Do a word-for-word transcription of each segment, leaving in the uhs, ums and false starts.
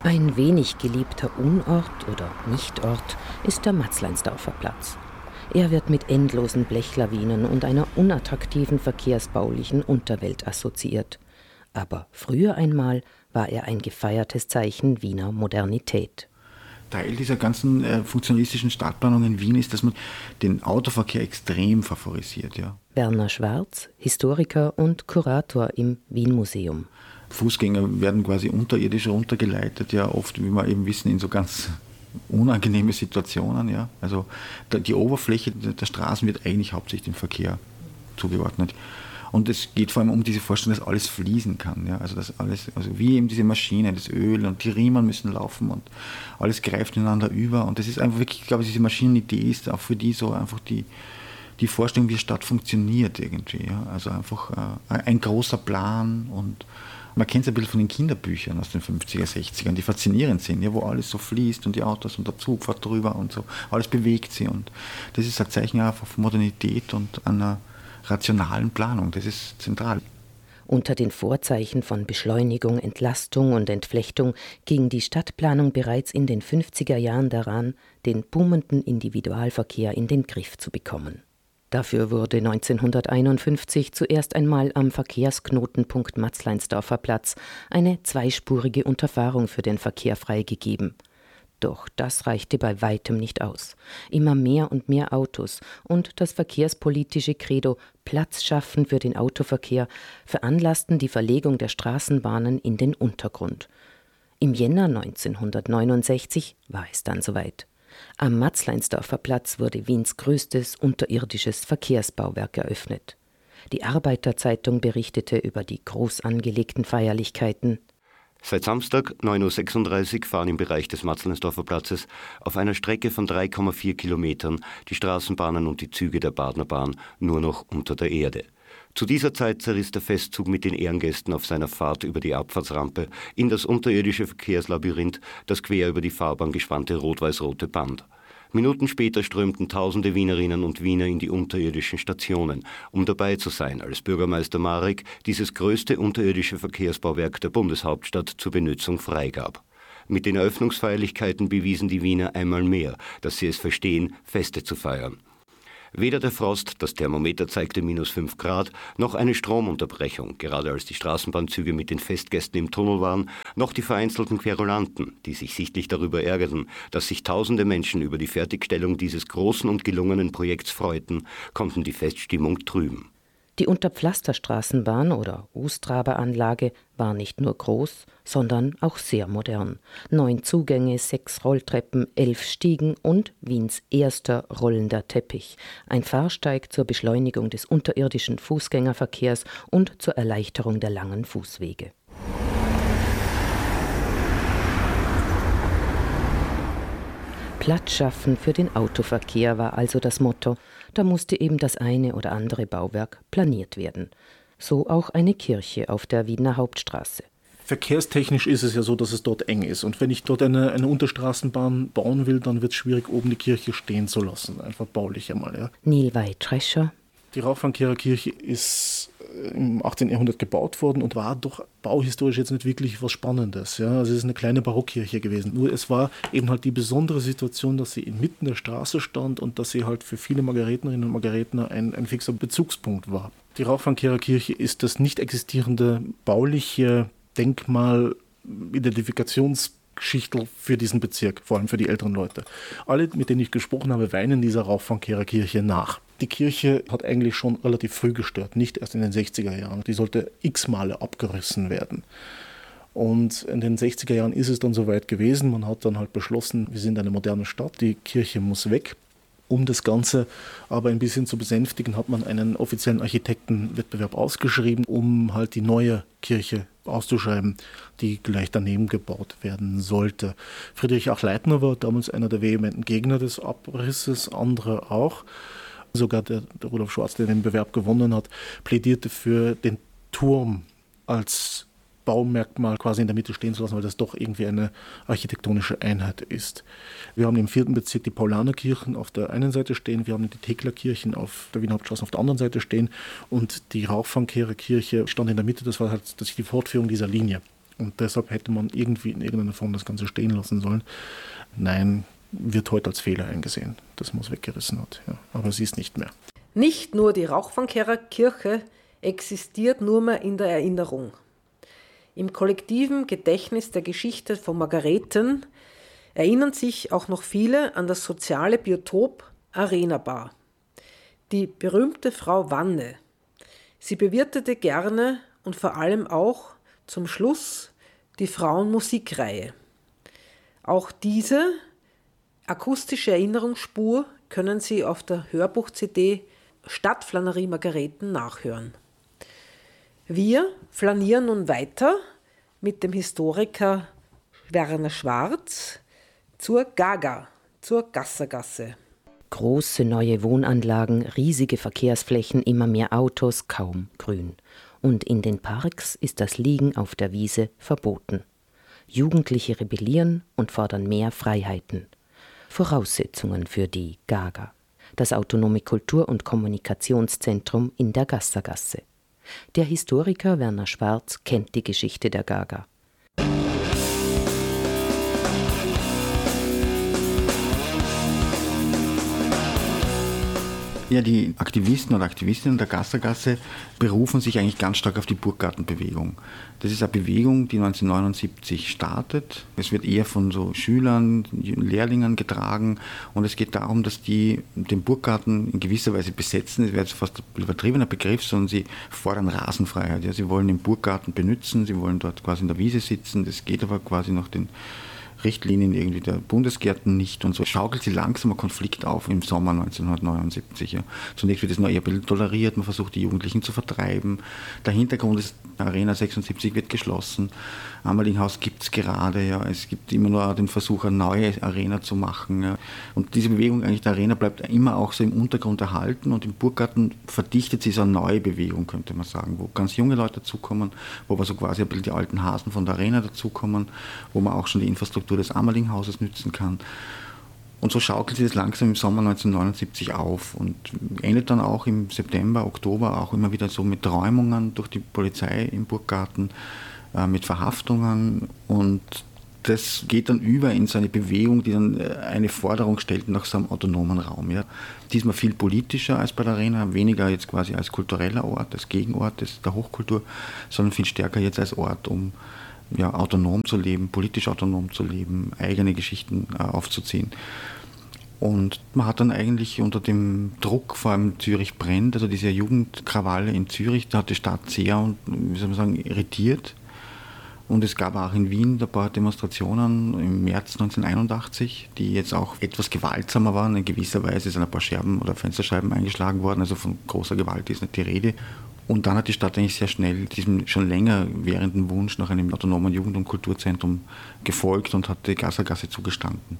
Ein wenig geliebter Unort oder Nichtort ist der Matzleinsdorfer Platz. Er wird mit endlosen Blechlawinen und einer unattraktiven verkehrsbaulichen Unterwelt assoziiert. Aber früher einmal war er ein gefeiertes Zeichen Wiener Modernität. Teil dieser ganzen äh, funktionalistischen Stadtplanung in Wien ist, dass man den Autoverkehr extrem favorisiert. Ja. Werner Schwarz, Historiker und Kurator im Wien-Museum. Fußgänger werden quasi unterirdisch runtergeleitet, ja, oft, wie wir eben wissen, in so ganz unangenehme Situationen. Ja. Also die Oberfläche der Straßen wird eigentlich hauptsächlich dem Verkehr zugeordnet. Und es geht vor allem um diese Vorstellung, dass alles fließen kann. Ja? Also, dass alles, also wie eben diese Maschine, das Öl und die Riemen müssen laufen und alles greift ineinander über. Und das ist einfach wirklich, ich glaube, diese Maschinenidee ist auch für die so einfach die, die Vorstellung, wie Stadt funktioniert irgendwie. Ja? Also einfach äh, ein großer Plan, und man kennt es ein bisschen von den Kinderbüchern aus den fünfziger, sechzigern, die faszinierend sind, ja, wo alles so fließt und die Autos und der Zug fährt drüber und so, alles bewegt sich. Und das ist ein Zeichen einfach von Modernität und einer rationalen Planung, das ist zentral. Unter den Vorzeichen von Beschleunigung, Entlastung und Entflechtung ging die Stadtplanung bereits in den fünfziger Jahren daran, den boomenden Individualverkehr in den Griff zu bekommen. Dafür wurde neunzehnhunderteinundfünfzig zuerst einmal am Verkehrsknotenpunkt Matzleinsdorfer Platz eine zweispurige Unterfahrung für den Verkehr freigegeben. Doch das reichte bei weitem nicht aus. Immer mehr und mehr Autos und das verkehrspolitische Credo Platz schaffen für den Autoverkehr veranlassten die Verlegung der Straßenbahnen in den Untergrund. Im Jänner neunzehnhundertneunundsechzig war es dann soweit. Am Matzleinsdorfer Platz wurde Wiens größtes unterirdisches Verkehrsbauwerk eröffnet. Die Arbeiterzeitung berichtete über die groß angelegten Feierlichkeiten. Seit Samstag neun Uhr sechsunddreißig fahren im Bereich des Matzleinsdorfer Platzes auf einer Strecke von drei Komma vier Kilometern die Straßenbahnen und die Züge der Badnerbahn nur noch unter der Erde. Zu dieser Zeit zerriss der Festzug mit den Ehrengästen auf seiner Fahrt über die Abfahrtsrampe in das unterirdische Verkehrslabyrinth, das quer über die Fahrbahn gespannte rot-weiß-rote Band. Minuten später strömten tausende Wienerinnen und Wiener in die unterirdischen Stationen, um dabei zu sein, als Bürgermeister Marek dieses größte unterirdische Verkehrsbauwerk der Bundeshauptstadt zur Benützung freigab. Mit den Eröffnungsfeierlichkeiten bewiesen die Wiener einmal mehr, dass sie es verstehen, Feste zu feiern. Weder der Frost, das Thermometer zeigte minus fünf Grad, noch eine Stromunterbrechung, gerade als die Straßenbahnzüge mit den Festgästen im Tunnel waren, noch die vereinzelten Querulanten, die sich sichtlich darüber ärgerten, dass sich tausende Menschen über die Fertigstellung dieses großen und gelungenen Projekts freuten, konnten die Feststimmung trüben. Die Unterpflasterstraßenbahn oder Ostraber-Anlage war nicht nur groß, sondern auch sehr modern. Neun Zugänge, sechs Rolltreppen, elf Stiegen und Wiens erster rollender Teppich. Ein Fahrsteig zur Beschleunigung des unterirdischen Fußgängerverkehrs und zur Erleichterung der langen Fußwege. Platz schaffen für den Autoverkehr war also das Motto. Da musste eben das eine oder andere Bauwerk planiert werden. So auch eine Kirche auf der Wiener Hauptstraße. Verkehrstechnisch ist es ja so, dass es dort eng ist. Und wenn ich dort eine, eine Unterstraßenbahn bauen will, dann wird es schwierig, oben die Kirche stehen zu lassen. Einfach baulich einmal. Ja. Nilwei Trescher. Die Rauchfangkehrer Kirche ist im achtzehnten Jahrhundert gebaut worden und war doch bauhistorisch jetzt nicht wirklich was Spannendes. Ja. Also es ist eine kleine Barockkirche gewesen. Nur es war eben halt die besondere Situation, dass sie inmitten der Straße stand und dass sie halt für viele Margaretnerinnen und Margaretner ein, ein fixer Bezugspunkt war. Die Rauchfangkehrer Kirche ist das nicht existierende bauliche Denkmal, Identifikationsgeschichtel für diesen Bezirk, vor allem für die älteren Leute. Alle, mit denen ich gesprochen habe, weinen dieser Rauchfangkehrer Kirche nach. Die Kirche hat eigentlich schon relativ früh gestört, nicht erst in den sechziger Jahren. Die sollte x-Male abgerissen werden. Und in den sechziger Jahren ist es dann soweit gewesen. Man hat dann halt beschlossen, wir sind eine moderne Stadt, die Kirche muss weg. Um das Ganze aber ein bisschen zu besänftigen, hat man einen offiziellen Architektenwettbewerb ausgeschrieben, um halt die neue Kirche auszuschreiben, die gleich daneben gebaut werden sollte. Friedrich Achleitner war damals einer der vehementen Gegner des Abrisses, andere auch. Sogar der, der Rudolf Schwarz, der den Bewerb gewonnen hat, plädierte für den Turm als Baumerkmal quasi in der Mitte stehen zu lassen, weil das doch irgendwie eine architektonische Einheit ist. Wir haben im vierten Bezirk die Paulanerkirchen auf der einen Seite stehen, wir haben die Thekla-Kirchen auf der Wiener Hauptstraße auf der anderen Seite stehen und die Rauchfangkehrer Kirche stand in der Mitte, das war halt das die Fortführung dieser Linie. Und deshalb hätte man irgendwie in irgendeiner Form das Ganze stehen lassen sollen. Nein, wird heute als Fehler eingesehen, dass man es weggerissen hat. Ja. Aber sie ist nicht mehr. Nicht nur die Rauchfangkehrer Kirche existiert nur mehr in der Erinnerung. Im kollektiven Gedächtnis der Geschichte von Margareten erinnern sich auch noch viele an das soziale Biotop Arena Bar. Die berühmte Frau Wanne. Sie bewirtete gerne und vor allem auch zum Schluss die Frauenmusikreihe. Auch diese akustische Erinnerungsspur können Sie auf der Hörbuch-C D Stadtflanerie Margareten nachhören. Wir flanieren nun weiter mit dem Historiker Werner Schwarz zur Gaga, zur Gassergasse. Große neue Wohnanlagen, riesige Verkehrsflächen, immer mehr Autos, kaum Grün. Und in den Parks ist das Liegen auf der Wiese verboten. Jugendliche rebellieren und fordern mehr Freiheiten. Voraussetzungen für die Gaga, das autonome Kultur- und Kommunikationszentrum in der Gassergasse. Der Historiker Werner Schwarz kennt die Geschichte der Gaga. Ja, die Aktivisten oder Aktivistinnen der Gassergasse berufen sich eigentlich ganz stark auf die Burggartenbewegung. Das ist eine Bewegung, die neunzehnhundertneunundsiebzig startet. Es wird eher von so Schülern, Lehrlingen getragen und es geht darum, dass die den Burggarten in gewisser Weise besetzen. Das wäre jetzt fast ein übertriebener Begriff, sondern sie fordern Rasenfreiheit. Ja, sie wollen den Burggarten benutzen, sie wollen dort quasi in der Wiese sitzen. Das geht aber quasi nach den Richtlinien irgendwie der Bundesgärten nicht und so schaukelt sie langsam ein Konflikt auf im Sommer neunzehnhundertneunundsiebzig. Ja. Zunächst wird es noch eher ein bisschen toleriert, man versucht die Jugendlichen zu vertreiben. Der Hintergrund ist, Arena sechsundsiebzig wird geschlossen, Amalinghaus gibt es gerade, ja. Es gibt immer nur den Versuch, eine neue Arena zu machen. Ja. Und diese Bewegung eigentlich der Arena bleibt immer auch so im Untergrund erhalten und im Burggarten verdichtet sich so eine neue Bewegung, könnte man sagen, wo ganz junge Leute dazukommen, wo aber so quasi ein bisschen die alten Hasen von der Arena dazukommen, wo man auch schon die Infrastruktur des Amallinghauses nützen kann. Und so schaukelt sich das langsam im Sommer neunzehnhundertneunundsiebzig auf und endet dann auch im September, Oktober auch immer wieder so mit Räumungen durch die Polizei im Burggarten, äh, mit Verhaftungen und das geht dann über in so eine Bewegung, die dann eine Forderung stellt nach so einem autonomen Raum. Ja. Diesmal viel politischer als bei der Arena, weniger jetzt quasi als kultureller Ort, als Gegenort des, der Hochkultur, sondern viel stärker jetzt als Ort, um ja, autonom zu leben, politisch autonom zu leben, eigene Geschichten äh, aufzuziehen. Und man hat dann eigentlich unter dem Druck, vor allem Zürich brennt, also diese Jugendkrawalle in Zürich, da hat die Stadt sehr, wie soll man sagen, irritiert. Und es gab auch in Wien ein paar Demonstrationen im März neunzehnhunderteinundachtzig, die jetzt auch etwas gewaltsamer waren. In gewisser Weise sind ein paar Scherben oder Fensterscheiben eingeschlagen worden, also von großer Gewalt ist nicht die Rede. Und dann hat die Stadt eigentlich sehr schnell diesem schon länger währenden Wunsch nach einem autonomen Jugend- und Kulturzentrum gefolgt und hat die Gassergasse zugestanden.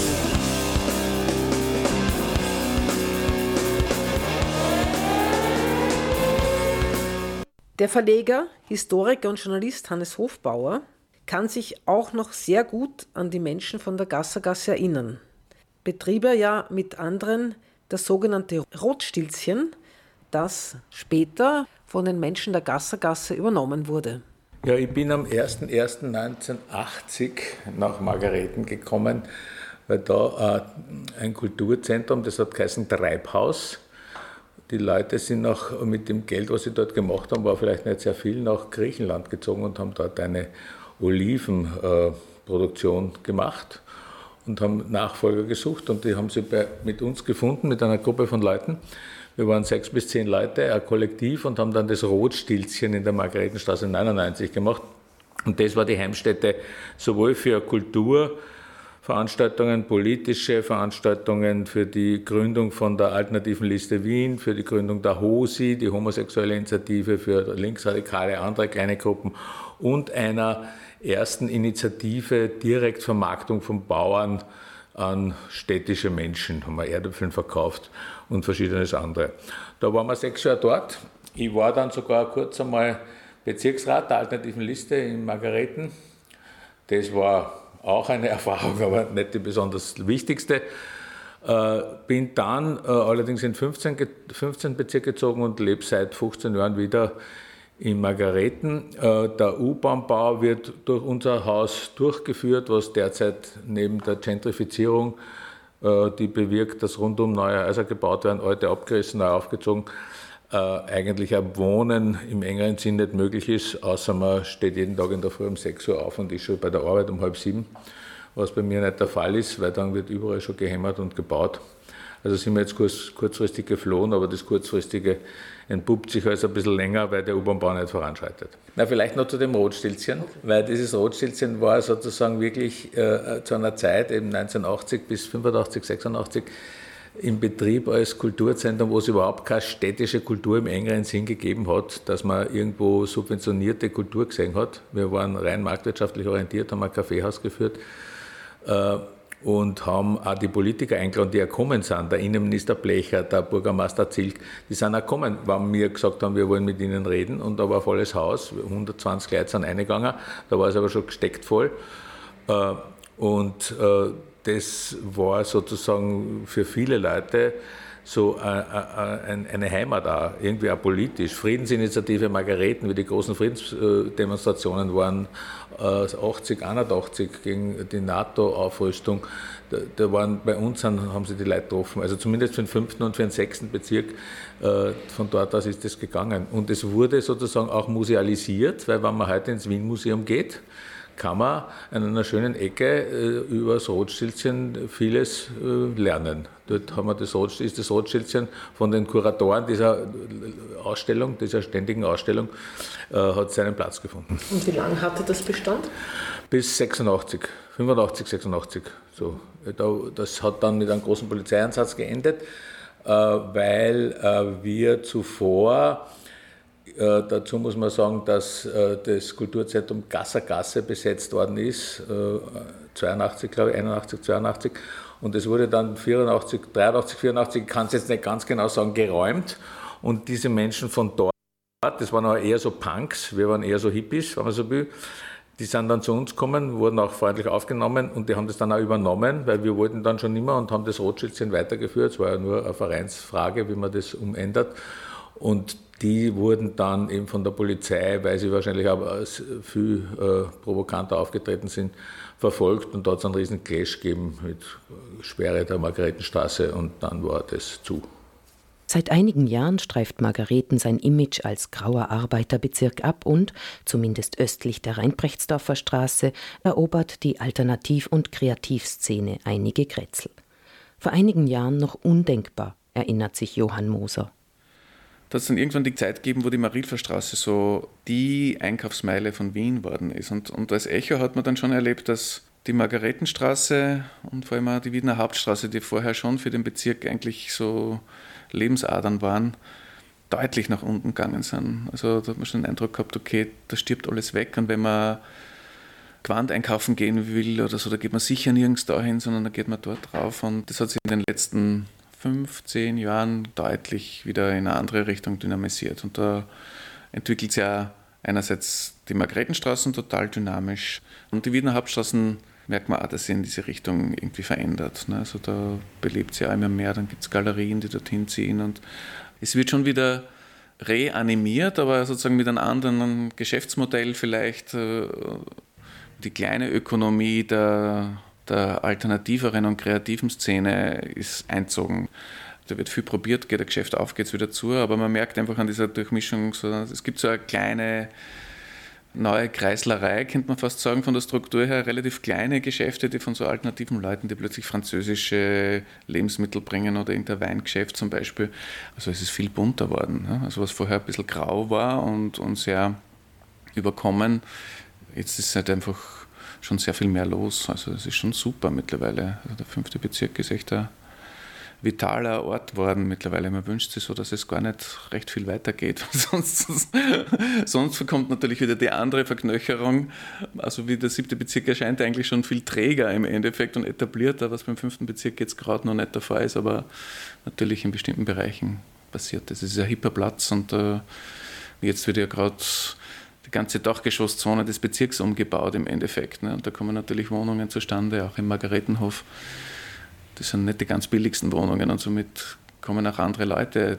Der Verleger, Historiker und Journalist Hannes Hofbauer kann sich auch noch sehr gut an die Menschen von der Gassergasse erinnern. Betrieb er ja mit anderen das sogenannte Rotstilzchen, das später von den Menschen der Gassergasse übernommen wurde. Ja, ich bin am erster erster neunzehnhundertachtzig nach Margareten gekommen, weil da äh, ein Kulturzentrum, das hat geheißen Treibhaus. Die Leute sind noch mit dem Geld, was sie dort gemacht haben, war vielleicht nicht sehr viel, nach Griechenland gezogen und haben dort eine Olivenproduktion äh, gemacht und haben Nachfolger gesucht und die haben sie bei, mit uns gefunden, mit einer Gruppe von Leuten. Wir waren sechs bis zehn Leute, ein Kollektiv und haben dann das Rotstilzchen in der Margaretenstraße neunundneunzig gemacht. Und das war die Heimstätte sowohl für Kultur, Veranstaltungen, politische Veranstaltungen für die Gründung von der Alternativen Liste Wien, für die Gründung der HOSI, die homosexuelle Initiative, für linksradikale andere kleine Gruppen und einer ersten Initiative Direktvermarktung von Bauern an städtische Menschen. Haben wir Erdäpfeln verkauft und verschiedenes andere. Da waren wir sechs Jahre dort. Ich war dann sogar kurz einmal Bezirksrat der Alternativen Liste in Margareten. Das war auch eine Erfahrung, aber nicht die besonders wichtigste. Äh, bin dann äh, allerdings in fünfzehn, fünfzehn Bezirk gezogen und lebe seit fünfzehn Jahren wieder in Margareten. Der U-Bahn-Bau wird durch unser Haus durchgeführt, was derzeit neben der Gentrifizierung, die bewirkt, dass rundum neue Häuser gebaut werden, alte abgerissen, neu aufgezogen, eigentlich ein Wohnen im engeren Sinn nicht möglich ist, außer man steht jeden Tag in der Früh um sechs Uhr auf und ist schon bei der Arbeit um halb sieben, was bei mir nicht der Fall ist, weil dann wird überall schon gehämmert und gebaut. Also sind wir jetzt kurz, kurzfristig geflohen, aber das Kurzfristige entpuppt sich also ein bisschen länger, weil der U-Bahn-Bau nicht voranschreitet. Na, vielleicht noch zu dem Rotstilzchen, weil dieses Rotstilzchen war sozusagen wirklich äh, zu einer Zeit, eben neunzehnhundertachtzig bis fünfundachtzig, sechsundachtzig, im Betrieb als Kulturzentrum, wo es überhaupt keine städtische Kultur im engeren Sinn gegeben hat, dass man irgendwo subventionierte Kultur gesehen hat. Wir waren rein marktwirtschaftlich orientiert, haben ein Kaffeehaus geführt, äh, und haben auch die Politiker eingeladen, die ja gekommen sind, der Innenminister Blecher, der Bürgermeister Zilk, die sind auch gekommen, weil wir gesagt haben, wir wollen mit ihnen reden, und da war volles Haus, hundertzwanzig Leute sind reingegangen, da war es aber schon gesteckt voll, und das war sozusagen für viele Leute so eine Heimat auch, irgendwie auch politisch. Friedensinitiative Margareten, wie die großen Friedensdemonstrationen waren, achtzig, einundachtzig gegen die NATO-Aufrüstung, da, da waren bei uns, haben sie die Leute getroffen, also zumindest für den fünften und für den sechsten Bezirk, von dort aus ist das gegangen. Und es wurde sozusagen auch musealisiert, weil wenn man heute ins Wien-Museum geht, kann man an einer schönen Ecke äh, über das Rotstilzchen vieles äh, lernen. Dort haben wir das Rot, ist das Rotstilzchen von den Kuratoren dieser Ausstellung, dieser ständigen Ausstellung, äh, hat seinen Platz gefunden. Und wie lange hatte das Bestand? Bis sechsundachtzig, fünfundachtzig, sechsundachtzig. So. Das hat dann mit einem großen Polizeieinsatz geendet, äh, weil äh, wir zuvor, Äh, dazu muss man sagen, dass äh, das Kulturzentrum Gasser-Gasse besetzt worden ist, äh, zweiundachtzig, glaube ich, einundachtzig, zweiundachtzig. Und es wurde dann vierundachtzig, dreiundachtzig, vierundachtzig, ich kann es jetzt nicht ganz genau sagen, geräumt. Und diese Menschen von dort, das waren auch eher so Punks, wir waren eher so Hippies, wenn man so will, die sind dann zu uns gekommen, wurden auch freundlich aufgenommen, und die haben das dann auch übernommen, weil wir wollten dann schon nicht mehr, und haben das Rotschildchen weitergeführt. Es war ja nur eine Vereinsfrage, wie man das umändert. Und die wurden dann eben von der Polizei, weil sie wahrscheinlich auch viel äh, provokanter aufgetreten sind, verfolgt, und dort hat es einen riesen Clash gegeben mit Sperre der Margaretenstraße, und dann war das zu. Seit einigen Jahren streift Margareten sein Image als grauer Arbeiterbezirk ab und, zumindest östlich der Rheinbrechtsdorfer Straße, erobert die Alternativ- und Kreativszene einige Kretzel. Vor einigen Jahren noch undenkbar, erinnert sich Johann Moser. Da hat es dann irgendwann die Zeit gegeben, wo die Marilferstraße so die Einkaufsmeile von Wien worden ist. Und, und als Echo hat man dann schon erlebt, dass die Margaretenstraße und vor allem auch die Wiener Hauptstraße, die vorher schon für den Bezirk eigentlich so Lebensadern waren, deutlich nach unten gegangen sind. Also da hat man schon den Eindruck gehabt, okay, da stirbt alles weg. Und wenn man Gewand einkaufen gehen will oder so, da geht man sicher nirgends dahin, sondern da geht man dort drauf. Und das hat sich in den letzten fünfzehn Jahren deutlich wieder in eine andere Richtung dynamisiert. Und da entwickelt sich ja einerseits die Margaretenstraßen total dynamisch, und die Wiener Hauptstraßen merkt man auch, dass sie in diese Richtung irgendwie verändert. Also da belebt sie auch immer mehr, dann gibt es Galerien, die dorthin ziehen, und es wird schon wieder reanimiert, aber sozusagen mit einem anderen Geschäftsmodell vielleicht. Die kleine Ökonomie der der alternativeren und kreativen Szene ist einzogen. Da wird viel probiert, geht ein Geschäft auf, geht es wieder zu, aber man merkt einfach an dieser Durchmischung, so, es gibt so eine kleine neue Kreislerei, könnte man fast sagen, von der Struktur her, relativ kleine Geschäfte, die von so alternativen Leuten, die plötzlich französische Lebensmittel bringen oder in der Weingeschäft zum Beispiel. Also es ist viel bunter worden. Also was vorher ein bisschen grau war und, und sehr überkommen, jetzt ist es halt einfach schon sehr viel mehr los. Also das ist schon super mittlerweile. Also der fünfte Bezirk ist echt ein vitaler Ort geworden mittlerweile. Man wünscht sich so, dass es gar nicht recht viel weitergeht. sonst, sonst kommt natürlich wieder die andere Verknöcherung. Also wie der siebte Bezirk erscheint eigentlich schon viel träger im Endeffekt und etablierter, was beim fünften Bezirk jetzt gerade noch nicht der Fall ist, aber natürlich in bestimmten Bereichen passiert. Das ist ein hipper Platz, und äh, jetzt wird ja gerade die ganze Dachgeschosszone des Bezirks umgebaut im Endeffekt. Ne? Und da kommen natürlich Wohnungen zustande, auch im Margaretenhof. Das sind nicht die ganz billigsten Wohnungen, und somit kommen auch andere Leute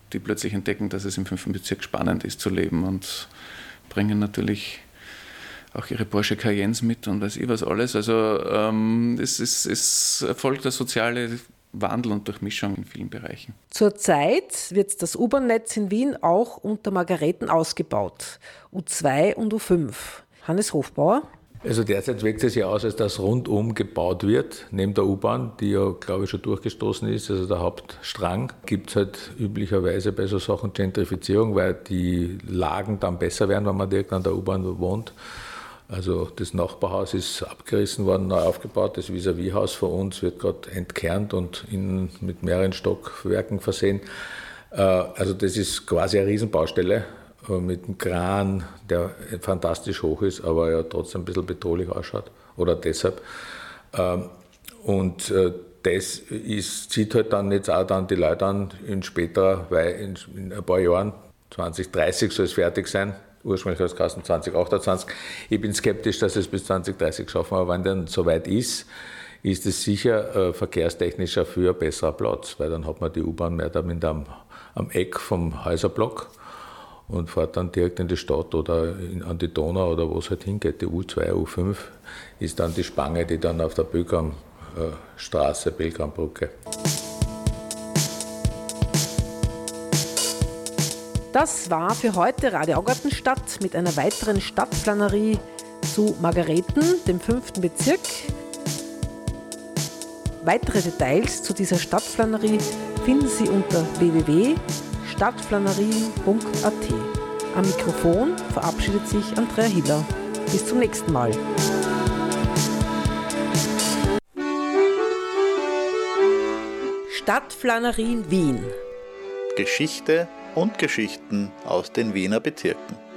die plötzlich entdecken, dass es im fünften Bezirk spannend ist zu leben und bringen natürlich auch ihre Porsche Cayennes mit und weiß ich was alles. Also ähm, es, ist, es erfolgt der soziale Wandel und Durchmischung in vielen Bereichen. Zurzeit wird das U-Bahn-Netz in Wien auch unter Margareten ausgebaut. U zwei und U fünf. Hannes Hofbauer. Also derzeit wirkt es ja aus, als dass rundum gebaut wird, neben der U-Bahn, die ja, glaube ich, schon durchgestoßen ist, also der Hauptstrang. Gibt es halt üblicherweise bei so Sachen Gentrifizierung, weil die Lagen dann besser werden, wenn man direkt an der U-Bahn wohnt. Also das Nachbarhaus ist abgerissen worden, neu aufgebaut. Das Vis-à-vis-Haus von uns wird gerade entkernt und innen mit mehreren Stockwerken versehen. Also das ist quasi eine Riesenbaustelle mit einem Kran, der fantastisch hoch ist, aber ja trotzdem ein bisschen bedrohlich ausschaut. Oder deshalb. Und das ist, zieht halt dann jetzt auch dann die Leute an, in später, weil in, in ein paar Jahren, zwanzig dreißig soll es fertig sein. Ursprünglich als Kasten zwanzig achtundzwanzig. Ich bin skeptisch, dass es bis zwanzig dreißig schaffen, aber wenn dann soweit ist, ist es sicher äh, verkehrstechnisch dafür ein besserer Platz, weil dann hat man die U-Bahn mehr damit am, am Eck vom Häuserblock und fährt dann direkt in die Stadt oder in, an die Donau oder wo es halt hingeht. Die U zwei, U fünf ist dann die Spange, die dann auf der Pilgrimstraße, Pilgrimbrücke. Das war für heute Radio Augartenstadt mit einer weiteren Stadtplanerie zu Margareten, dem fünften Bezirk. Weitere Details zu dieser Stadtplanerie finden Sie unter w w w punkt stadtplanerien punkt a t. Am Mikrofon verabschiedet sich Andrea Hiller. Bis zum nächsten Mal. Stadtplanerien Wien. Geschichte und Geschichten aus den Wiener Bezirken.